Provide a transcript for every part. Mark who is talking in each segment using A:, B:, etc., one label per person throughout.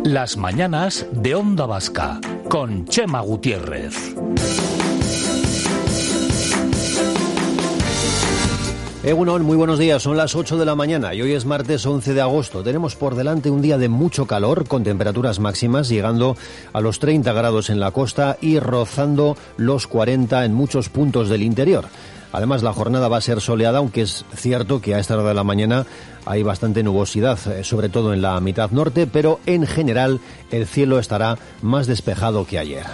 A: Las mañanas de Onda Vasca, con Chema Gutiérrez.
B: Egunon, muy buenos días, son las 8 de la mañana y hoy es martes 11 de agosto. Tenemos por delante un día de mucho calor, con temperaturas máximas llegando a los 30 grados en la costa y rozando los 40 en muchos puntos del interior. Además, la jornada va a ser soleada, aunque es cierto que a esta hora de la mañana hay bastante nubosidad, sobre todo en la mitad norte, pero en general el cielo estará más despejado que ayer.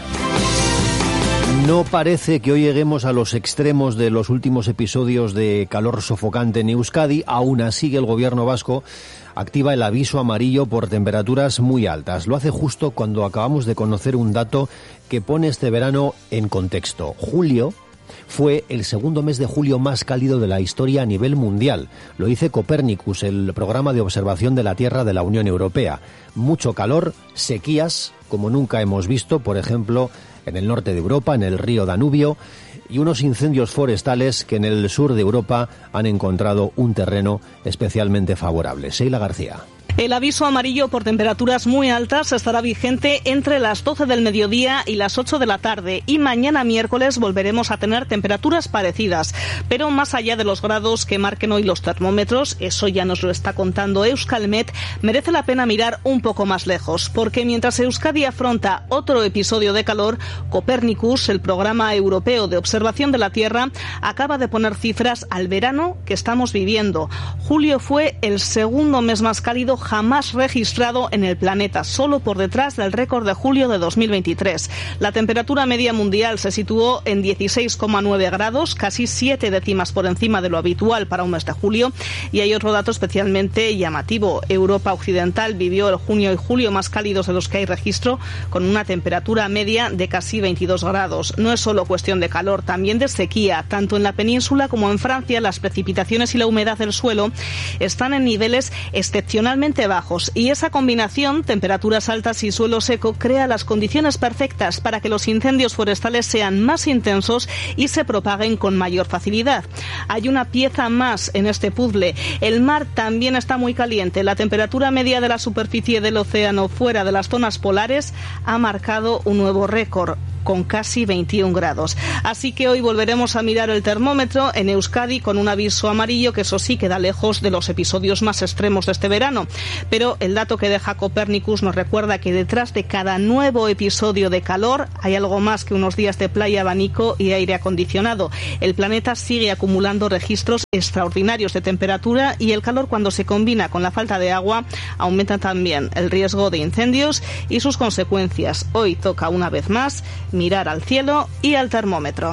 B: No parece que hoy lleguemos a los extremos de los últimos episodios de calor sofocante en Euskadi. Aún así, el gobierno vasco activa el aviso amarillo por temperaturas muy altas. Lo hace justo cuando acabamos de conocer un dato que pone este verano en contexto. Julio fue el segundo mes de julio más cálido de la historia a nivel mundial. Lo dice Copernicus, el programa de observación de la Tierra de la Unión Europea. Mucho calor, sequías, como nunca hemos visto, por ejemplo, en el norte de Europa, en el río Danubio, y unos incendios forestales que en el sur de Europa han encontrado un terreno especialmente favorable. Sheila García.
C: El aviso amarillo por temperaturas muy altas estará vigente entre las 12 del mediodía y las 8 de la tarde, y mañana miércoles volveremos a tener temperaturas parecidas, pero más allá de los grados que marquen hoy los termómetros, eso ya nos lo está contando Euskalmet, merece la pena mirar un poco más lejos, porque mientras Euskadi afronta otro episodio de calor, Copernicus, el programa europeo de observación de la Tierra, acaba de poner cifras al verano que estamos viviendo. Julio fue el segundo mes más cálido jamás registrado en el planeta, solo por detrás del récord de julio de 2023. La temperatura media mundial se situó en 16,9 grados, casi 7 décimas por encima de lo habitual para un mes de julio, y hay otro dato especialmente llamativo. Europa Occidental vivió el junio y julio más cálidos de los que hay registro, con una temperatura media de casi 22 grados. No es solo cuestión de calor, también de sequía. Tanto en la península como en Francia, las precipitaciones y la humedad del suelo están en niveles excepcionalmente bajos, y esa combinación, temperaturas altas y suelo seco, crea las condiciones perfectas para que los incendios forestales sean más intensos y se propaguen con mayor facilidad. Hay una pieza más en este puzzle. El mar también está muy caliente. La temperatura media de la superficie del océano fuera de las zonas polares ha marcado un nuevo récord, con casi 21 grados. Así que hoy volveremos a mirar el termómetro en Euskadi con un aviso amarillo, que eso sí queda lejos de los episodios más extremos de este verano. Pero el dato que deja Copernicus nos recuerda que detrás de cada nuevo episodio de calor hay algo más que unos días de playa, abanico y aire acondicionado. El planeta sigue acumulando registros extraordinarios de temperatura, y el calor, cuando se combina con la falta de agua, aumenta también el riesgo de incendios y sus consecuencias. Hoy toca una vez más mirar al cielo y al termómetro.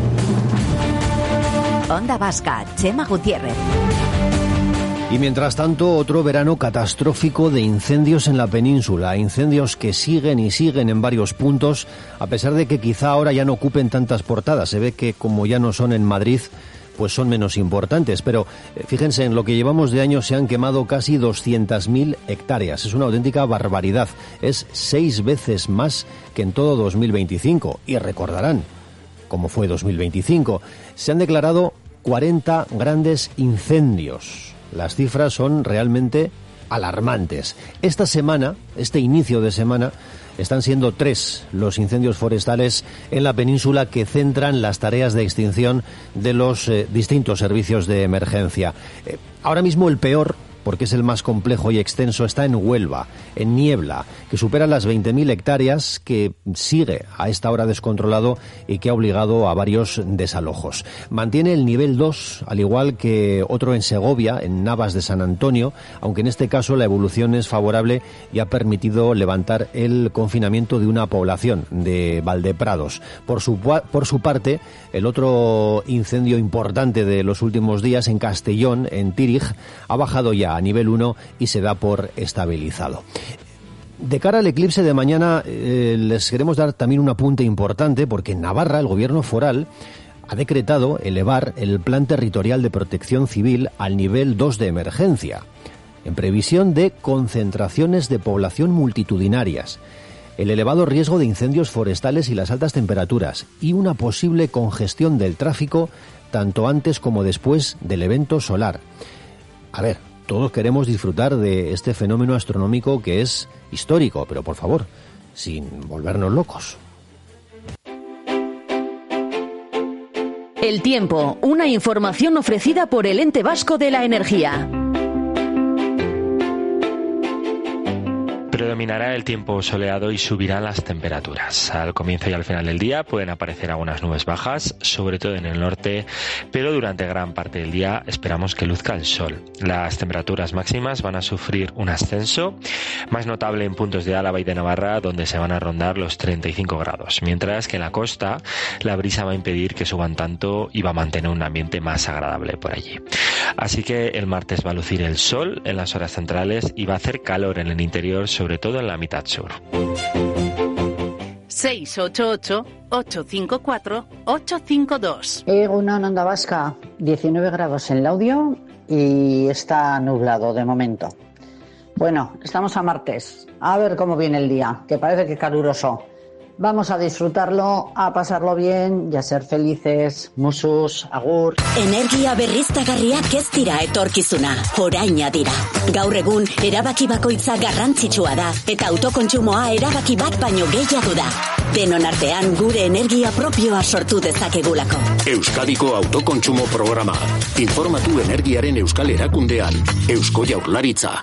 D: Onda Vasca, Chema Gutiérrez.
B: Y mientras tanto, otro verano catastrófico de incendios en la península. Incendios que siguen y siguen en varios puntos, a pesar de que quizá ahora ya no ocupen tantas portadas. Se ve que, como ya no son en Madrid, pues son menos importantes. Pero fíjense, en lo que llevamos de año se han quemado casi 200.000 hectáreas. Es una auténtica barbaridad. Es 6 veces más que en todo 2025. Y recordarán cómo fue 2025. Se han declarado 40 grandes incendios. Las cifras son realmente alarmantes. Esta semana, este inicio de semana, están siendo 3 los incendios forestales en la península que centran las tareas de extinción de los distintos servicios de emergencia. Ahora mismo el peor, porque es el más complejo y extenso, está en Huelva, en Niebla, que supera las 20.000 hectáreas, que sigue a esta hora descontrolado y que ha obligado a varios desalojos. Mantiene el nivel 2, al igual que otro en Segovia, en Navas de San Antonio, aunque en este caso la evolución es favorable y ha permitido levantar el confinamiento de una población de Valdeprados. Por su parte, el otro incendio importante de los últimos días, en Castellón, en Tírig, ha bajado ya a nivel 1 y se da por estabilizado. De cara al eclipse de mañana, les queremos dar también un apunte importante, porque en Navarra el gobierno foral ha decretado elevar el Plan Territorial de Protección Civil al nivel 2 de emergencia, en previsión de concentraciones de población multitudinarias, el elevado riesgo de incendios forestales y las altas temperaturas, y una posible congestión del tráfico tanto antes como después del evento solar. A ver, todos queremos disfrutar de este fenómeno astronómico que es histórico, pero por favor, sin volvernos locos.
E: El tiempo, una información ofrecida por el Ente Vasco de la Energía.
F: Predominará el tiempo soleado y subirán las temperaturas. Al comienzo y al final del día pueden aparecer algunas nubes bajas, sobre todo en el norte, pero durante gran parte del día esperamos que luzca el sol. Las temperaturas máximas van a sufrir un ascenso, más notable en puntos de Álava y de Navarra, donde se van a rondar los 35 grados, mientras que en la costa la brisa va a impedir que suban tanto y va a mantener un ambiente más agradable por allí. Así que el martes va a lucir el sol en las horas centrales y va a hacer calor en el interior, sobre todo en la mitad sur.
E: 688-854-852.
G: Egunon, Onda Vasca, 19 grados en Laudio y está nublado de momento. Bueno, estamos a martes, a ver cómo viene el día, que parece que caluroso. Vamos a disfrutarlo, a pasarlo bien y a ser felices. Musus, agur.
H: Energia berriztagarriak ez dira etorkizuna, oraina dira. Gaur egun, erabaki bakoitza garrantzitsua da, eta autokontsumoa erabaki bat baino gehiago da. Denon artean gure energia propioa sortu dezakegulako.
I: Euskadiko autokontsumo programa. Informatu energiaren euskal erakundean. Eusko Jaurlaritza.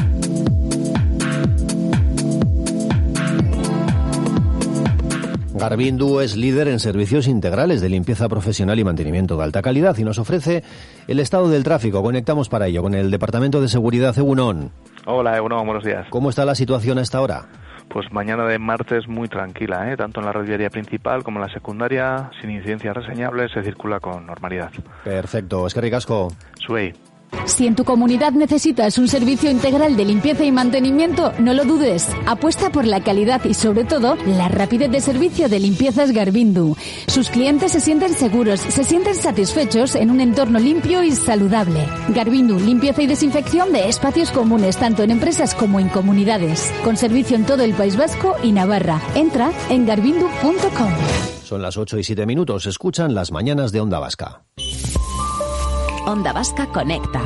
B: Garbindu es líder en servicios integrales de limpieza profesional y mantenimiento de alta calidad y nos ofrece el estado del tráfico. Conectamos para ello con el Departamento de Seguridad. Egunon.
J: Hola, Egunon, buenos días.
B: ¿Cómo está la situación a esta hora?
J: Pues mañana de martes muy tranquila, tanto en la red viaria principal como en la secundaria, sin incidencias reseñables, se circula con normalidad.
B: Perfecto, eskerrik asko.
J: Suey.
K: Si en tu comunidad necesitas un servicio integral de limpieza y mantenimiento, no lo dudes. Apuesta por la calidad y, sobre todo, la rapidez de servicio de Limpiezas Garbindu. Sus clientes se sienten seguros, se sienten satisfechos en un entorno limpio y saludable. Garbindu, limpieza y desinfección de espacios comunes, tanto en empresas como en comunidades. Con servicio en todo el País Vasco y Navarra. Entra en garbindu.com.
B: Son las 8:07. Escuchan las mañanas de Onda Vasca.
D: Onda Vasca Conecta.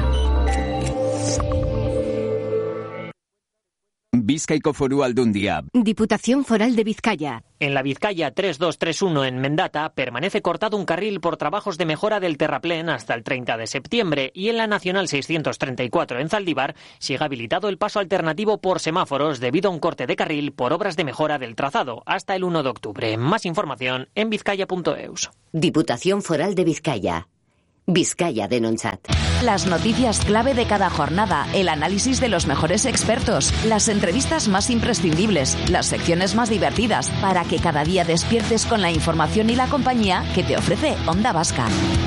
L: Bizkaiko Foru Aldundia.
M: Diputación Foral de Vizcaya.
N: En la Vizcaya 3231 en Mendata permanece cortado un carril por trabajos de mejora del terraplén hasta el 30 de septiembre y en la Nacional 634 en Zaldívar sigue habilitado el paso alternativo por semáforos debido a un corte de carril por obras de mejora del trazado hasta el 1 de octubre. Más información en vizcaya.eus.
D: Diputación Foral de Vizcaya. Vizcaya denontzat.
E: Las noticias clave de cada jornada, el análisis de los mejores expertos, las entrevistas más imprescindibles, las secciones más divertidas, para que cada día despiertes con la información y la compañía que te ofrece Onda Vasca.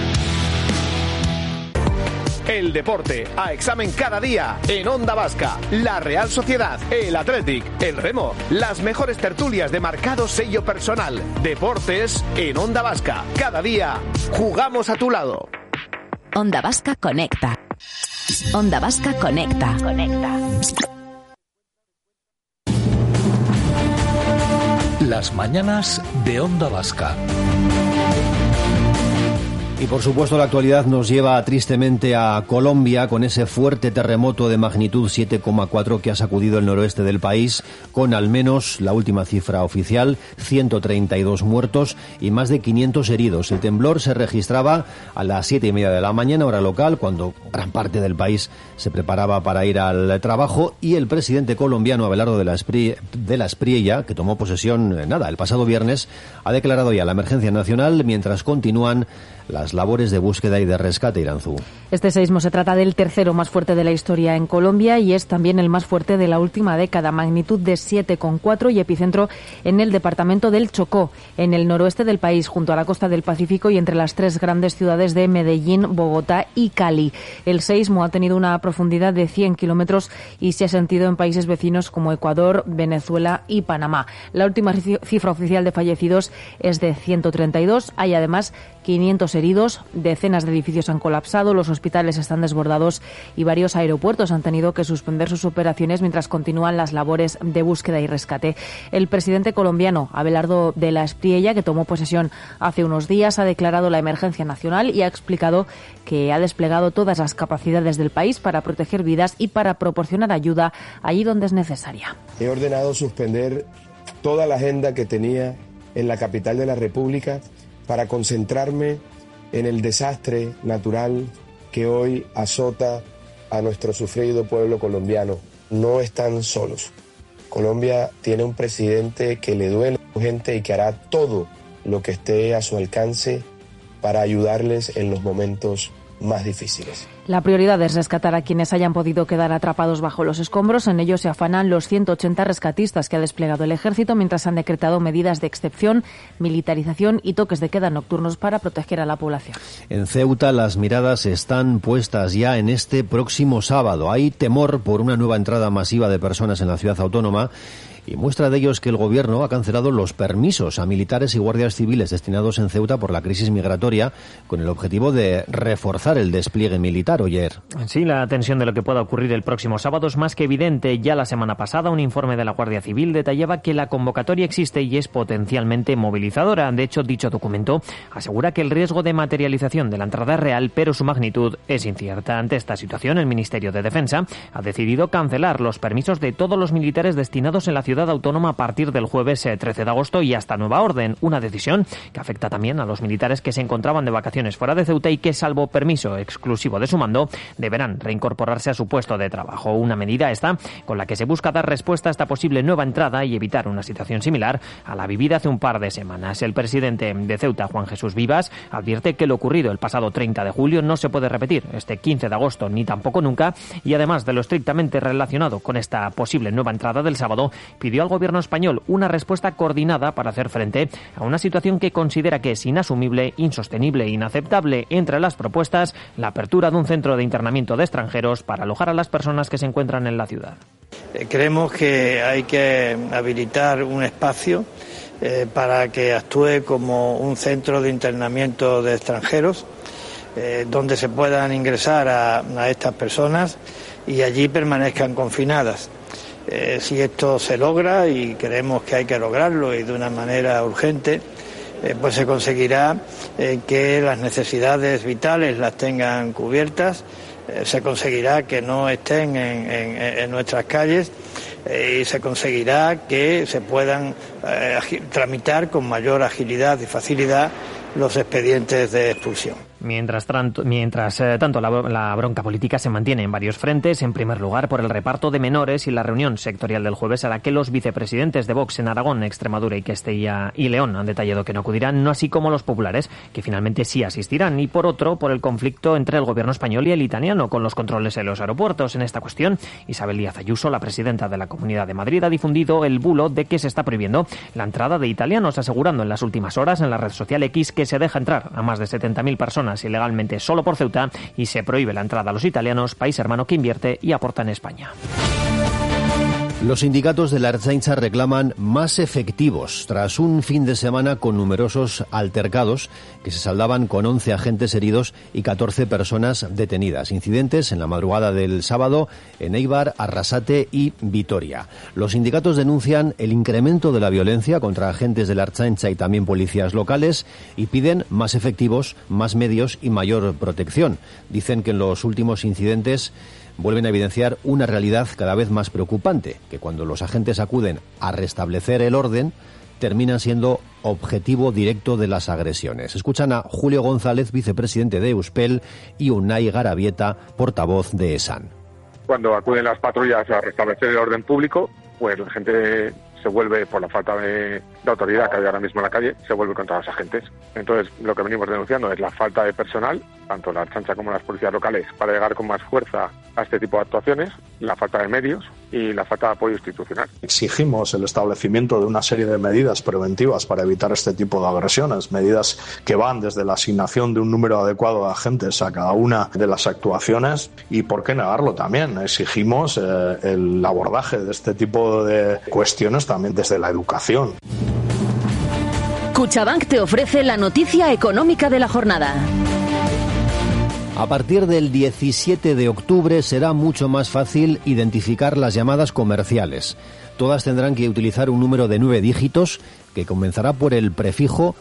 O: El deporte a examen cada día en Onda Vasca. La Real Sociedad, el Athletic, el Remo, las mejores tertulias de marcado sello personal. Deportes en Onda Vasca. Cada día jugamos a tu lado.
E: Onda Vasca Conecta. Onda Vasca Conecta.
A: Las mañanas de Onda Vasca.
B: Y por supuesto la actualidad nos lleva tristemente a Colombia con ese fuerte terremoto de magnitud 7,4 que ha sacudido el noroeste del país, con al menos, la última cifra oficial, 132 muertos y más de 500 heridos. El temblor se registraba a las 7:30 de la mañana, hora local, cuando gran parte del país se preparaba para ir al trabajo, y el presidente colombiano Abelardo de la Espriella, que tomó posesión el pasado viernes, ha declarado ya la emergencia nacional mientras continúan las labores de búsqueda y de rescate. Iranzú.
P: Este seísmo se trata del tercero más fuerte de la historia en Colombia y es también el más fuerte de la última década, magnitud de 7,4 y epicentro en el departamento del Chocó, en el noroeste del país, junto a la costa del Pacífico y entre las tres grandes ciudades de Medellín, Bogotá y Cali. El seísmo ha tenido una profundidad de 100 kilómetros y se ha sentido en países vecinos como Ecuador, Venezuela y Panamá. La última cifra oficial de fallecidos es de 132. Hay además 500 heridos, decenas de edificios han colapsado, los hospitales están desbordados y varios aeropuertos han tenido que suspender sus operaciones mientras continúan las labores de búsqueda y rescate. El presidente colombiano, Abelardo de la Espriella, que tomó posesión hace unos días, ha declarado la emergencia nacional y ha explicado que ha desplegado todas las capacidades del país para proteger vidas y para proporcionar ayuda allí donde es necesaria.
Q: He ordenado suspender toda la agenda que tenía en la capital de la República para concentrarme en el desastre natural que hoy azota a nuestro sufrido pueblo colombiano. No están solos. Colombia tiene un presidente que le duele a su gente y que hará todo lo que esté a su alcance para ayudarles en los momentos más difíciles.
P: La prioridad es rescatar a quienes hayan podido quedar atrapados bajo los escombros. En ello se afanan los 180 rescatistas que ha desplegado el Ejército, mientras han decretado medidas de excepción, militarización y toques de queda nocturnos para proteger a la población.
B: En Ceuta las miradas están puestas ya en este próximo sábado. Hay temor por una nueva entrada masiva de personas en la ciudad autónoma. Y muestra de ello es que el Gobierno ha cancelado los permisos a militares y guardias civiles destinados en Ceuta por la crisis migratoria, con el objetivo de reforzar el despliegue militar. Oyer.
N: Sí, la tensión de lo que pueda ocurrir el próximo sábado es más que evidente. Ya la semana pasada un informe de la Guardia Civil detallaba que la convocatoria existe y es potencialmente movilizadora. De hecho, dicho documento asegura que el riesgo de materialización de la entrada es real, pero su magnitud es incierta. Ante esta situación, el Ministerio de Defensa ha decidido cancelar los permisos de todos los militares destinados en la ciudad autónoma a partir del jueves 13 de agosto y hasta nueva orden. Una decisión que afecta también a los militares que se encontraban de vacaciones fuera de Ceuta y que, salvo permiso exclusivo de su mando, deberán reincorporarse a su puesto de trabajo. Una medida esta con la que se busca dar respuesta a esta posible nueva entrada y evitar una situación similar a la vivida hace un par de semanas. El presidente de Ceuta, Juan Jesús Vivas, advierte que lo ocurrido el pasado 30 de julio no se puede repetir este 15 de agosto ni tampoco nunca, y además de lo estrictamente relacionado con esta posible nueva entrada del sábado, pidió al gobierno español una respuesta coordinada para hacer frente a una situación que considera que es inasumible, insostenible e inaceptable. Entre las propuestas, la apertura de un centro de internamiento de extranjeros para alojar a las personas que se encuentran en la ciudad.
R: Creemos que hay que habilitar un espacio para que actúe como un centro de internamiento de extranjeros, donde se puedan ingresar a estas personas y allí permanezcan confinadas. Si esto se logra, y creemos que hay que lograrlo y de una manera urgente, pues se conseguirá que las necesidades vitales las tengan cubiertas, se conseguirá que no estén en nuestras calles y se conseguirá que se puedan tramitar con mayor agilidad y facilidad los expedientes de expulsión.
N: Mientras tanto, la bronca política se mantiene en varios frentes. En primer lugar, por el reparto de menores y la reunión sectorial del jueves a la que los vicepresidentes de Vox en Aragón, Extremadura y Castilla y León han detallado que no acudirán, no así como los populares, que finalmente sí asistirán. Y por otro, por el conflicto entre el gobierno español y el italiano con los controles en los aeropuertos. En esta cuestión, Isabel Díaz Ayuso, la presidenta de la Comunidad de Madrid, ha difundido el bulo de que se está prohibiendo la entrada de italianos, asegurando en las últimas horas en la red social X que se deja entrar a más de 70.000 personas ilegalmente solo por Ceuta y se prohíbe la entrada a los italianos, país hermano que invierte y aporta en España.
B: Los sindicatos de la Ertzaintza reclaman más efectivos tras un fin de semana con numerosos altercados que se saldaban con 11 agentes heridos y 14 personas detenidas. Incidentes en la madrugada del sábado en Eibar, Arrasate y Vitoria. Los sindicatos denuncian el incremento de la violencia contra agentes de la Ertzaintza y también policías locales y piden más efectivos, más medios y mayor protección. Dicen que en los últimos incidentes vuelven a evidenciar una realidad cada vez más preocupante, que cuando los agentes acuden a restablecer el orden, terminan siendo objetivo directo de las agresiones. Escuchan a Julio González, vicepresidente de Euspel, y Unai Garabieta, portavoz de ESAN.
S: Cuando acuden las patrullas a restablecer el orden público, pues la gente se vuelve, por la falta de autoridad que hay ahora mismo en la calle, se vuelve contra los agentes. Entonces, lo que venimos denunciando es la falta de personal, tanto la Ertzaintza como las policías locales, para llegar con más fuerza a este tipo de actuaciones, la falta de medios y la falta de apoyo institucional.
T: Exigimos el establecimiento de una serie de medidas preventivas para evitar este tipo de agresiones, medidas que van desde la asignación de un número adecuado de agentes a cada una de las actuaciones y, ¿por qué negarlo también? Exigimos el abordaje de este tipo de cuestiones también desde la educación.
M: Cuchabank te ofrece la noticia económica de la jornada.
B: A partir del 17 de octubre será mucho más fácil identificar las llamadas comerciales. Todas tendrán que utilizar un número de 9 dígitos que comenzará por el prefijo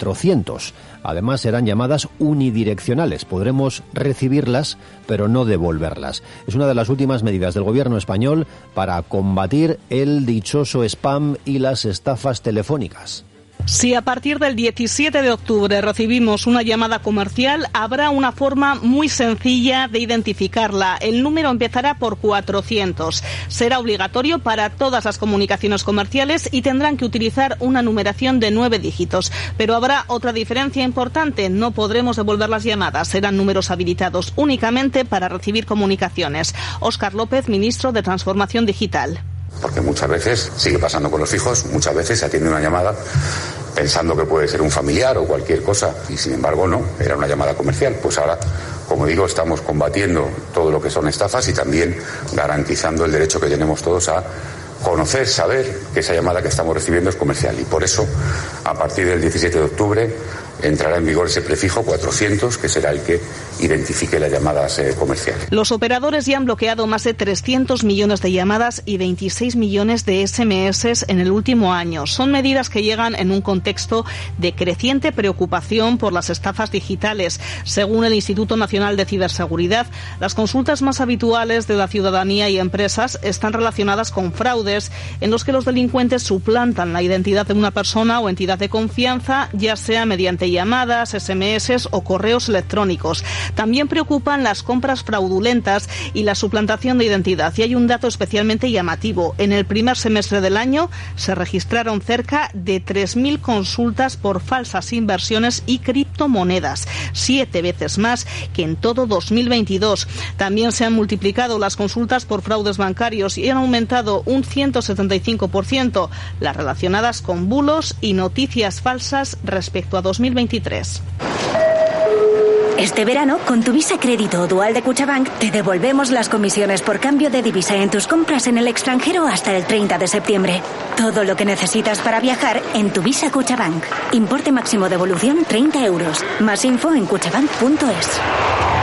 B: 400. Además serán llamadas unidireccionales. Podremos recibirlas, pero no devolverlas. Es una de las últimas medidas del gobierno español para combatir el dichoso spam y las estafas telefónicas.
C: Si a partir del 17 de octubre recibimos una llamada comercial, habrá una forma muy sencilla de identificarla. El número empezará por 400. Será obligatorio para todas las comunicaciones comerciales y tendrán que utilizar una numeración de 9 dígitos. Pero habrá otra diferencia importante. No podremos devolver las llamadas. Serán números habilitados únicamente para recibir comunicaciones. Óscar López, ministro de Transformación Digital.
U: Porque muchas veces, sigue pasando con los fijos, muchas veces se atiende una llamada pensando que puede ser un familiar o cualquier cosa y sin embargo no, era una llamada comercial. Pues ahora, como digo, estamos combatiendo todo lo que son estafas y también garantizando el derecho que tenemos todos a conocer, saber que esa llamada que estamos recibiendo es comercial y por eso, a partir del 17 de octubre, entrará en vigor ese prefijo 400, que será el que identifique las llamadas comerciales.
C: Los operadores ya han bloqueado más de 300 millones de llamadas y 26 millones de SMS en el último año. Son medidas que llegan en un contexto de creciente preocupación por las estafas digitales. Según el Instituto Nacional de Ciberseguridad, las consultas más habituales de la ciudadanía y empresas están relacionadas con fraudes en los que los delincuentes suplantan la identidad de una persona o entidad de confianza, ya sea mediante llamadas, SMS o correos electrónicos. También preocupan las compras fraudulentas y la suplantación de identidad. Y hay un dato especialmente llamativo. En el primer semestre del año se registraron cerca de 3.000 consultas por falsas inversiones y criptomonedas, 7 veces más que en todo 2022. También se han multiplicado las consultas por fraudes bancarios y han aumentado un 175% las relacionadas con bulos y noticias falsas respecto a 2023.
V: Este verano, con tu Visa Crédito o Dual de Cuchabank, te devolvemos las comisiones por cambio de divisa en tus compras en el extranjero hasta el 30 de septiembre. Todo lo que necesitas para viajar en tu Visa Cuchabank. Importe máximo devolución 30 euros. Más info en cuchabank.es.